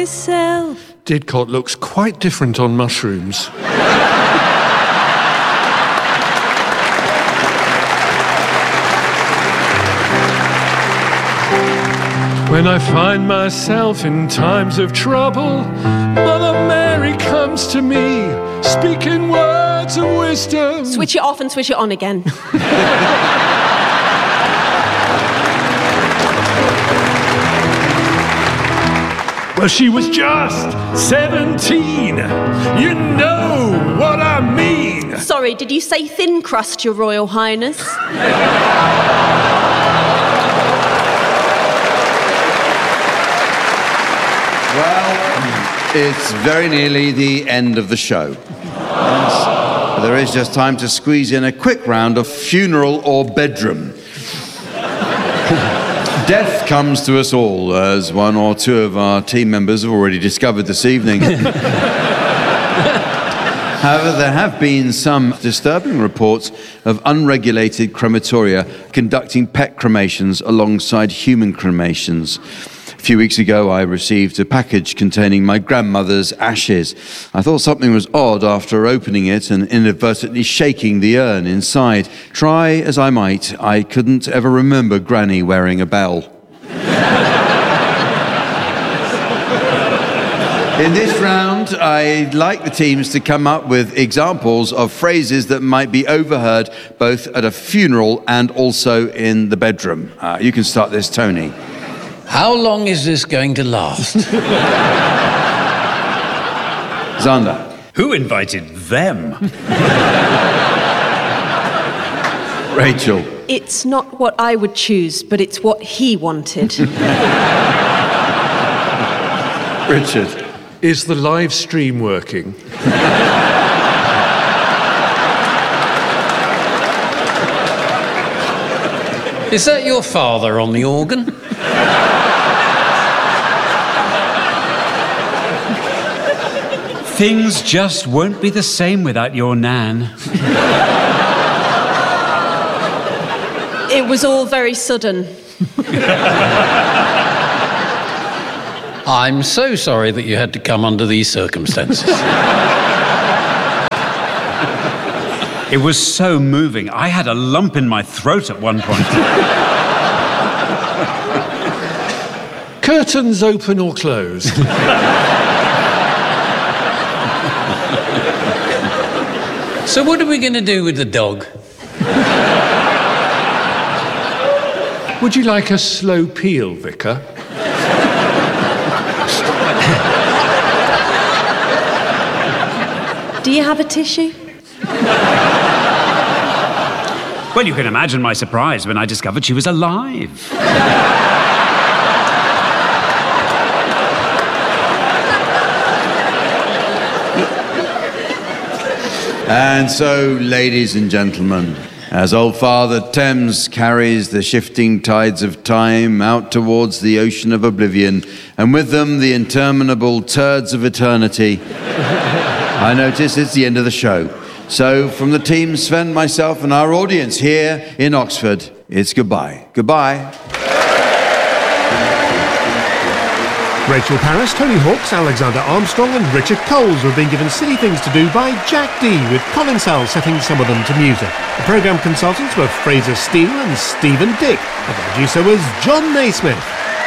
myself. Didcot looks quite different on mushrooms. When I find myself in times of trouble, Mother Mary comes to me, speaking words of wisdom. Switch it off and switch it on again. Well, she was just 17. You know what I mean. Sorry, did you say thin crust, Your Royal Highness? Well, it's very nearly the end of the show. Yes. There is just time to squeeze in a quick round of funeral or bedroom. Death comes to us all, as one or two of our team members have already discovered this evening. However, there have been some disturbing reports of unregulated crematoria conducting pet cremations alongside human cremations. A few weeks ago, I received a package containing my grandmother's ashes. I thought something was odd after opening it and inadvertently shaking the urn inside. Try as I might, I couldn't ever remember Granny wearing a bell. In this round, I'd like the teams to come up with examples of phrases that might be overheard both at a funeral and also in the bedroom. You can start this, Tony. How long is this going to last? Xander. Who invited them? Rachel. It's not what I would choose, but it's what he wanted. Richard. Is the live stream working? Is that your father on the organ? Things just won't be the same without your Nan. It was all very sudden. I'm so sorry that you had to come under these circumstances. It was so moving. I had a lump in my throat at one point. Curtains open or closed? So what are we going to do with the dog? Would you like a slow peel, Vicar? Do you have a tissue? Well, you can imagine my surprise when I discovered she was alive. And so, ladies and gentlemen, as old Father Thames carries the shifting tides of time out towards the ocean of oblivion, and with them the interminable turds of eternity, I notice it's the end of the show. So, from the team, Sven, myself, and our audience here in Oxford, it's goodbye. Goodbye. Rachel Parris, Tony Hawks, Alexander Armstrong and Richard Coles were being given silly things to do by Jack D, with Colin Sell setting some of them to music. The programme consultants were Fraser Steele and Stephen Dick. The producer was John Naismith.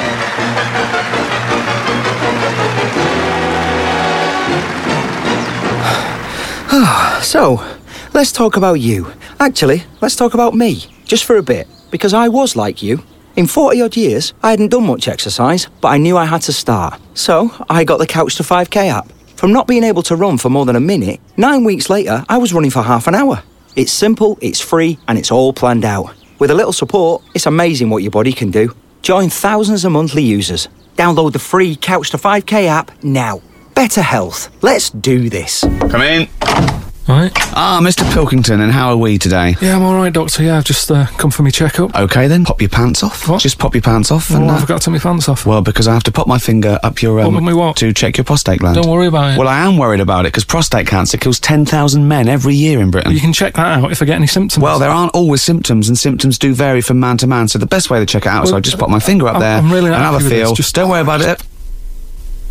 So, let's talk about you. Actually, let's talk about me, just for a bit, because I was like you. In 40-odd years, I hadn't done much exercise, but I knew I had to start. So, I got the Couch to 5K app. From not being able to run for more than a minute, 9 weeks later, I was running for half an hour. It's simple, it's free, and it's all planned out. With a little support, it's amazing what your body can do. Join thousands of monthly users. Download the free Couch to 5K app now. Better health. Let's do this. Come in. Right. Ah, Mr. Pilkington, and how are we today? Yeah, I'm all right, Doctor. Yeah, I've just come for my checkup. OK, then, pop your pants off. What? Just pop your pants off. Well, I forgot to take my pants off. Well, because I have to pop my finger up your... what? To check your prostate gland. Don't worry about it. Well, I am worried about it, because prostate cancer kills 10,000 men every year in Britain. You can check that out if I get any symptoms. Well, there aren't always symptoms, and symptoms do vary from man to man, so the best way to check it out is I just pop my finger up there I'm really and have a happy with feel. this. Just don't worry about it.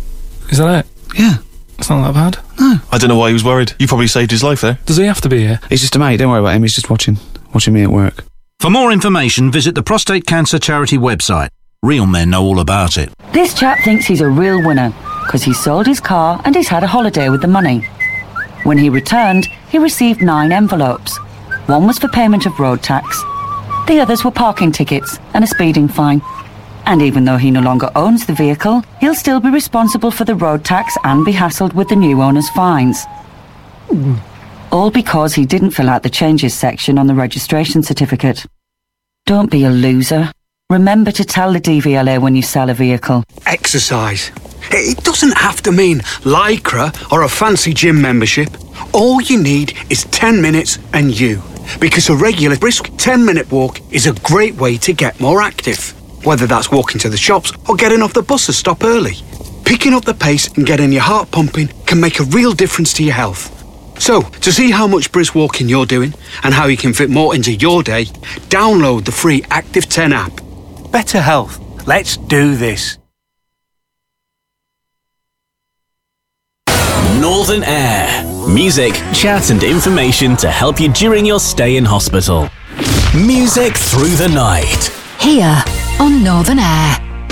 Is that it? Yeah. It's not that bad. No. I don't know why he was worried. You probably saved his life there. Does he have to be here? He's just a mate. Don't worry about him. He's just watching me at work. For more information, visit the Prostate Cancer Charity website. Real men know all about it. This chap thinks he's a real winner because he sold his car and he's had a holiday with the money. When he returned, he received 9 envelopes. One was for payment of road tax. The others were parking tickets and a speeding fine. And even though he no longer owns the vehicle, he'll still be responsible for the road tax and be hassled with the new owner's fines. All because he didn't fill out the changes section on the registration certificate. Don't be a loser. Remember to tell the DVLA when you sell a vehicle. Exercise. It doesn't have to mean Lycra or a fancy gym membership. All you need is 10 minutes and you. Because a regular brisk 10-minute walk is a great way to get more active. Whether that's walking to the shops or getting off the bus to stop early. Picking up the pace and getting your heart pumping can make a real difference to your health. So, to see how much brisk walking you're doing and how you can fit more into your day, download the free Active 10 app. Better health. Let's do this. Northern Air. Music, chat and information to help you during your stay in hospital. Music through the night. Here on Northern Air.